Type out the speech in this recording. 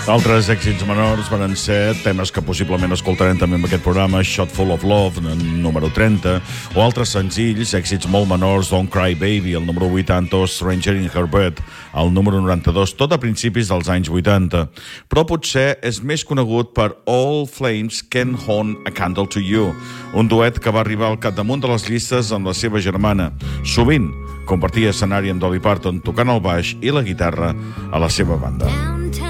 Altres èxits menors van ser temes que possiblement escoltarem també en aquest programa, Shot Full of Love, número 30, o altres senzills, èxits molt menors, Don't Cry Baby, el número 80, o Stranger in Her Bed, el número 92, tot a principis dels anys 80. Però potser és més conegut per All Flames Can Hold a Candle to You, un duet que va arribar al capdamunt de les llistes amb la seva germana. Sovint compartia escenari amb Dolly Parton tocant el baix i la guitarra a la seva banda.